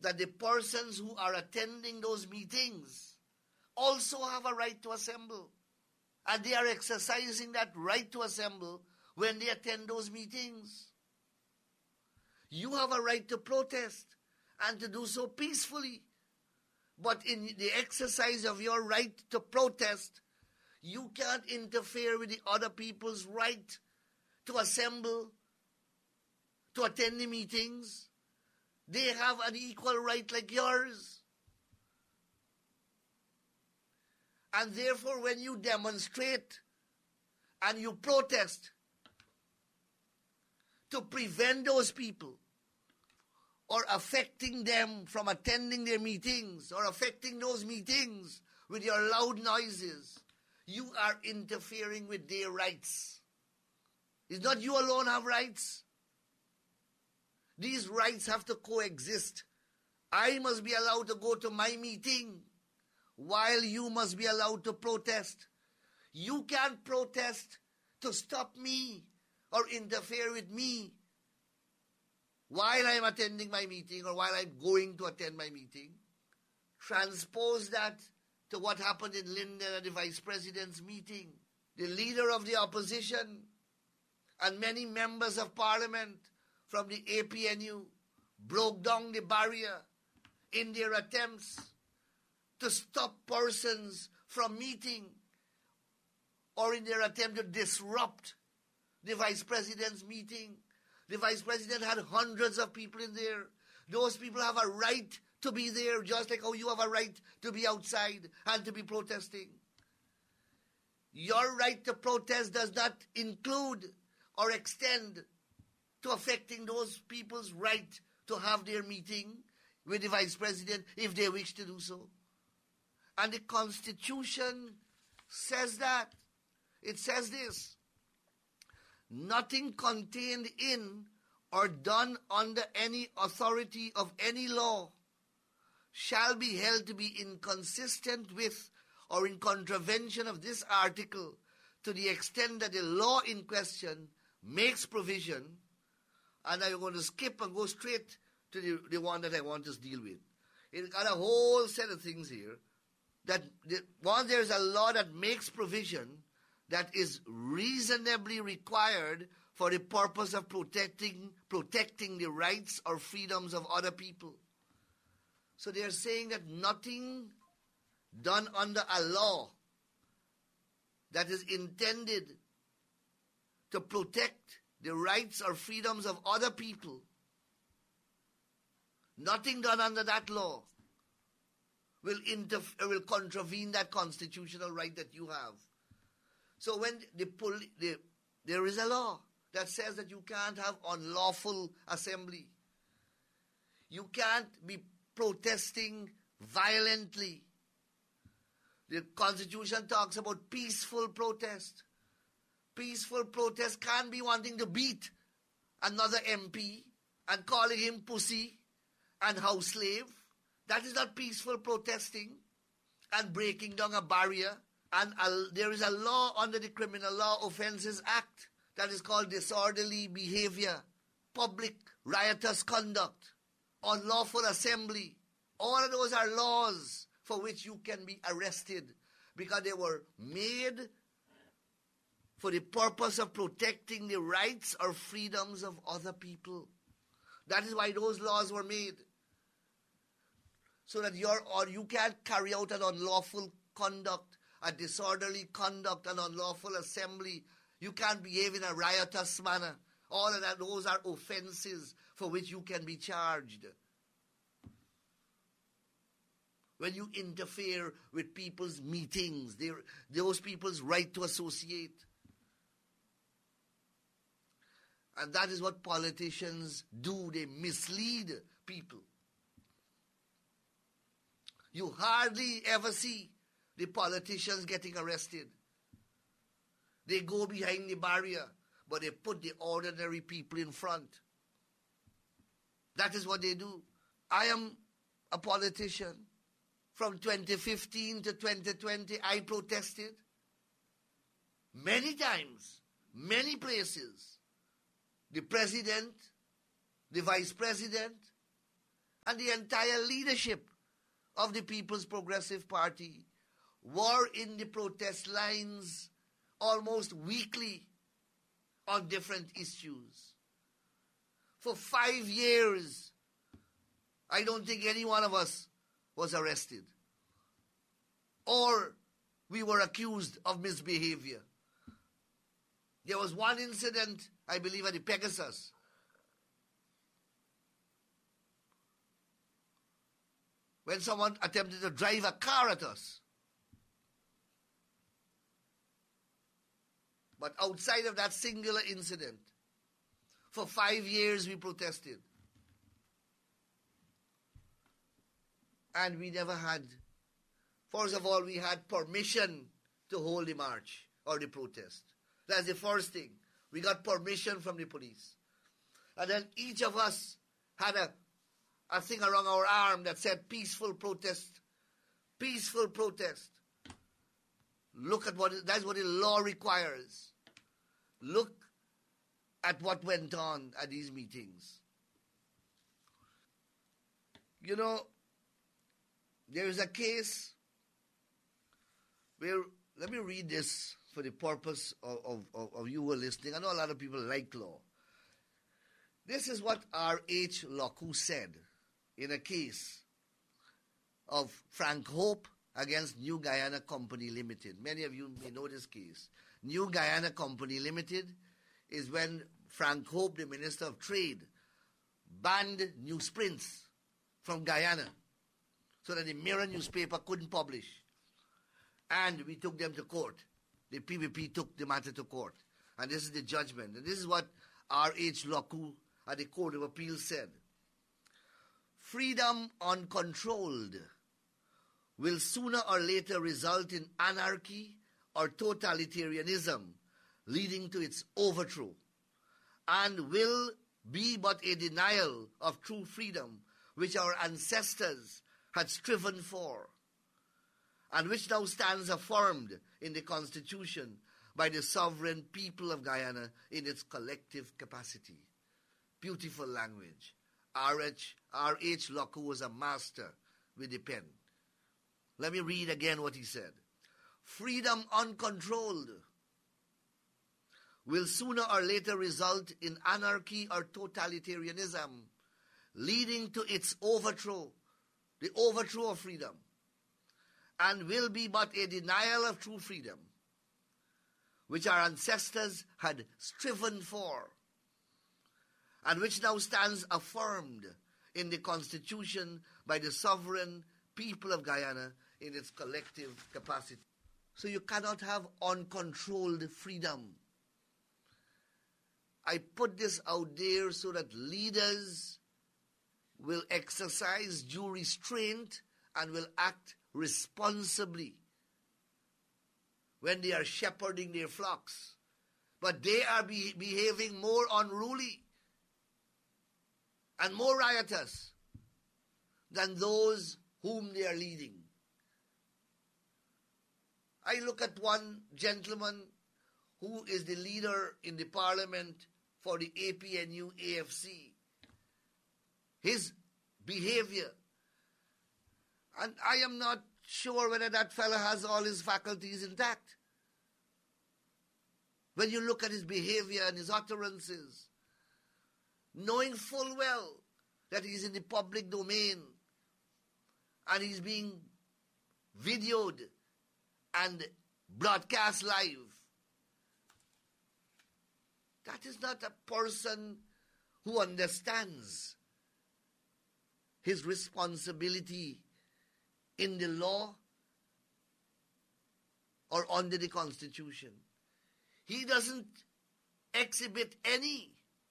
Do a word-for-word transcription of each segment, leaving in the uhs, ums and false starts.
that the persons who are attending those meetings also have a right to assemble. And they are exercising that right to assemble when they attend those meetings. You have a right to protest and to do so peacefully. But in the exercise of your right to protest, you can't interfere with the other people's right to assemble, to attend the meetings. They have an equal right like yours. And therefore, when you demonstrate and you protest to prevent those people or affecting them from attending their meetings or affecting those meetings with your loud noises, you are interfering with their rights. It's not you alone have rights. These rights have to coexist. I must be allowed to go to my meeting while you must be allowed to protest. You can't protest to stop me or interfere with me while I'm attending my meeting or while I'm going to attend my meeting. Transpose that to what happened in Linden at the Vice President's meeting. The leader of the opposition and many members of Parliament from the A P N U broke down the barrier in their attempts to stop persons from meeting or in their attempt to disrupt the Vice President's meeting. The Vice President had hundreds of people in there. Those people have a right to be there, just like how you have a right to be outside and to be protesting. Your right to protest does not include or extend to affecting those people's right to have their meeting with the Vice President if they wish to do so. And the Constitution says that. It says this: nothing contained in or done under any authority of any law shall be held to be inconsistent with or in contravention of this article to the extent that the law in question makes provision. And I'm going to skip and go straight to the, the one that I want to deal with. It's got a whole set of things here. That the, once there is a law that makes provision that is reasonably required for the purpose of protecting protecting the rights or freedoms of other people. So they are saying that nothing done under a law that is intended to protect the rights or freedoms of other people, nothing done under that law will interfere, will contravene that constitutional right that you have. So when the, poli- the there is a law that says that you can't have unlawful assembly. You can't be protesting violently. The Constitution talks about peaceful protest. Peaceful protest can't be wanting to beat another M P and calling him pussy and house slave. That is not peaceful protesting and breaking down a barrier. And a, there is a law under the Criminal Law Offences Act that is called disorderly behavior, public riotous conduct, unlawful assembly. All of those are laws for which you can be arrested because they were made for the purpose of protecting the rights or freedoms of other people. That is why those laws were made. So that you're, or you can't carry out an unlawful conduct, a disorderly conduct, an unlawful assembly. You can't behave in a riotous manner. All of that, those are offenses for which you can be charged. When you interfere with people's meetings, those people's right to associate. And that is what politicians do. They mislead people. You hardly ever see the politicians getting arrested. They go behind the barrier, but they put the ordinary people in front. That is what they do. I am a politician. From twenty fifteen to twenty twenty, I protested many times, many places. The president, the vice president, and the entire leadership of the People's Progressive Party were in the protest lines almost weekly on different issues. For five years, I don't think any one of us was arrested, or we were accused of misbehavior. There was one incident, I believe, at the Pegasus, when someone attempted to drive a car at us. But outside of that singular incident, for five years we protested. And we never had, first of all, we had permission to hold the march or the protest. That's the first thing. We got permission from the police. And then each of us had a, a thing around our arm that said peaceful protest. Peaceful protest. Look at what, that's what the law requires. Look at what went on at these meetings. You know, there is a case where, let me read this for the purpose of, of, of, of you who are listening. I know a lot of people like law. This is what R H Lockwood said in a case of Frank Hope against New Guyana Company Limited. Many of you may know this case. New Guyana Company Limited is when Frank Hope, the Minister of Trade, banned newsprints from Guyana so that the Mirror newspaper couldn't publish. And we took them to court. The P V P took the matter to court. And this is the judgment. And this is what R H Lockwood at the Court of Appeal said. Freedom uncontrolled will sooner or later result in anarchy or totalitarianism, leading to its overthrow, and will be but a denial of true freedom which our ancestors had striven for, and which now stands affirmed in the Constitution by the sovereign people of Guyana in its collective capacity. Beautiful language. R H R H Lockwood was a master with the pen. Let me read again what he said. Freedom uncontrolled will sooner or later result in anarchy or totalitarianism, leading to its overthrow, the overthrow of freedom, and will be but a denial of true freedom, which our ancestors had striven for, and which now stands affirmed in the Constitution by the sovereign people of Guyana in its collective capacity. So you cannot have uncontrolled freedom. I put this out there so that leaders will exercise due restraint and will act responsibly when they are shepherding their flocks. But they are be- behaving more unruly and more riotous than those whom they are leading. I look at one gentleman who is the leader in the parliament for the A P N U A F C. His behavior. And I am not sure whether that fellow has all his faculties intact. When you look at his behavior and his utterances, knowing full well that he's in the public domain and he's being videoed and broadcast live. That is not a person who understands his responsibility in the law or under the Constitution. He doesn't exhibit any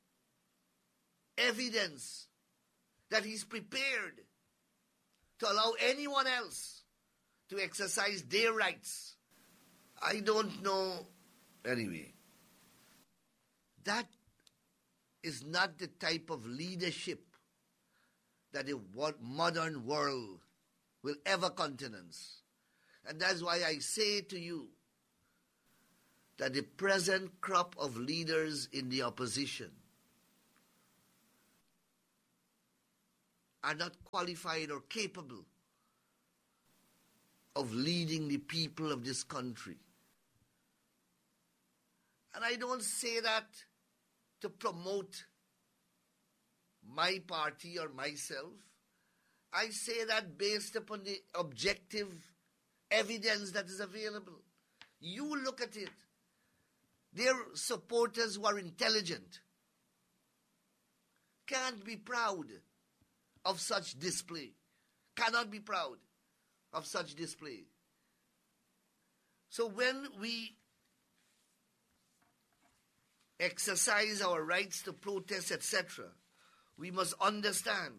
evidence that he's prepared to allow anyone else to exercise their rights. I don't know. Anyway, that is not the type of leadership that the modern world will ever countenance. And that's why I say to you that the present crop of leaders in the opposition are not qualified or capable of leading the people of this country. And I don't say that to promote my party or myself. I say that based upon the objective evidence that is available. You look at it. Their supporters who are intelligent can't be proud of such display. Cannot be proud of such display. So when we exercise our rights to protest, et cetera, we must understand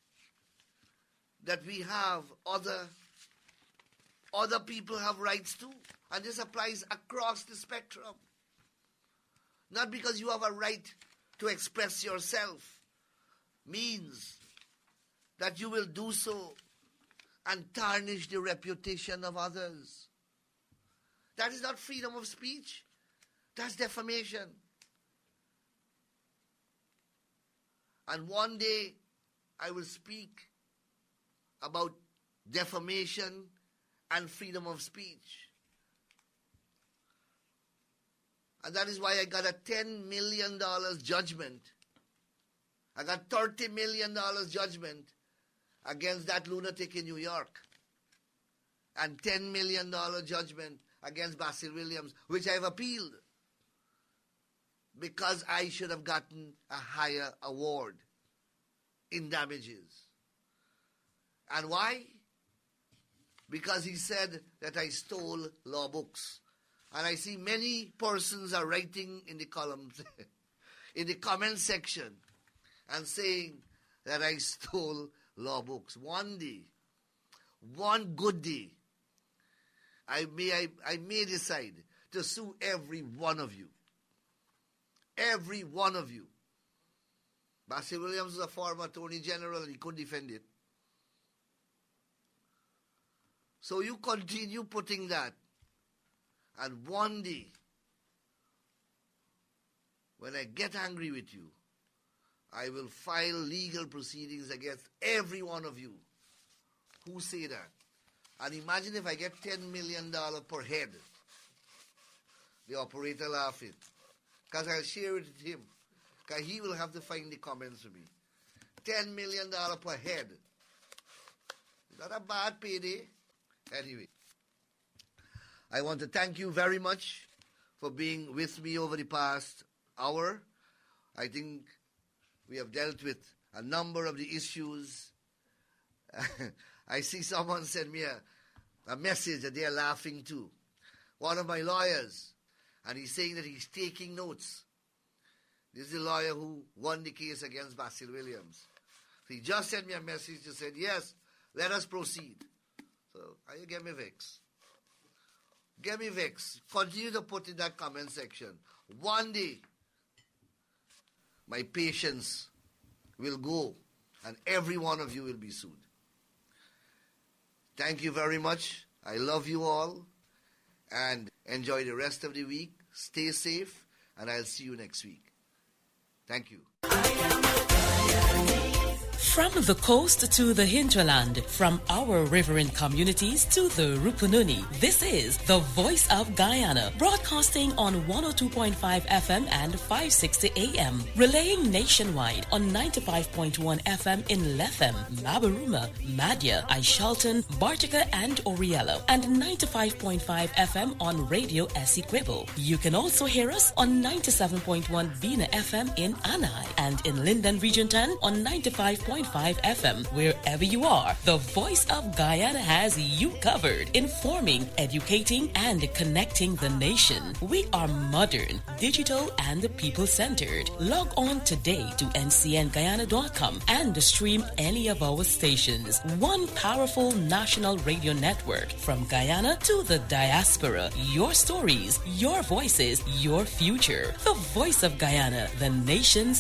that we have other, other people have rights too. And this applies across the spectrum. Not because you have a right to express yourself means that you will do so and tarnish the reputation of others. That is not freedom of speech. That's defamation. And one day I will speak about defamation and freedom of speech. And that is why I got a ten million dollars judgment. I got thirty million dollars judgment against that lunatic in New York. And ten million dollars judgment against Basil Williams, which I have appealed. Because I should have gotten a higher award in damages. And why? Because he said that I stole law books. And I see many persons are writing in the columns, in the comment section, and saying that I stole law books. One day, one good day, I may, I, I may decide to sue every one of you. Every one of you. Basil Williams was a former Attorney General and he couldn't defend it. So you continue putting that. And one day, when I get angry with you, I will file legal proceedings against every one of you who say that. And imagine if I get ten million dollars per head. The operator laughing. Because I'll share it with him. Because he will have to find the comments for me. ten million dollars per head. Is that a bad payday? Anyway. I want to thank you very much for being with me over the past hour. I think we have dealt with a number of the issues. I see someone send me a, a message that they are laughing too. One of my lawyers, and he's saying that he's taking notes. This is the lawyer who won the case against Basil Williams. So he just sent me a message that said, yes, let us proceed. So I get me vexed. Get me vexed. Continue to put in that comment section. One day, my patience will go and every one of you will be sued. Thank you very much. I love you all and enjoy the rest of the week. Stay safe and I'll see you next week. Thank you. From the coast to the hinterland, from our riverine communities to the Rupununi, this is the Voice of Guyana, broadcasting on one oh two point five F M and five sixty A M, relaying nationwide on ninety-five point one F M in Lethem, Mabaruma, Madya, Aishalton, Bartica and Oriello, and ninety-five point five F M on Radio Essequibo. You can also hear us on ninety-seven point one Bina F M in Anai and in Linden Region ten on ninety-five point five F M. Wherever you are, the Voice of Guyana has you covered, informing, educating, and connecting the nation. We are modern, digital, and people-centered. Log on today to N C N Guyana dot com and stream any of our stations. One powerful national radio network from Guyana to the diaspora. Your stories, your voices, your future. The Voice of Guyana, the nation's